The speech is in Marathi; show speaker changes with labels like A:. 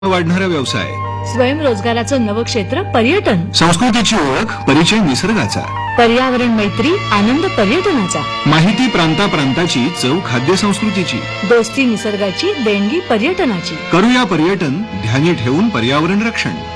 A: वाढणारा व्यवसाय,
B: स्वयंरोजगाराचं नवं क्षेत्र पर्यटन,
A: संस्कृतीची ओळख, परिचय निसर्गाचा,
B: पर्यावरण मैत्री, आनंद पर्यटनाचा,
A: माहिती प्रांताची, चव खाद्य संस्कृतीची,
B: दोस्ती निसर्गाची, देणगी पर्यटनाची.
A: करूया पर्यटन, ध्यानी ठेवून पर्यावरण रक्षण.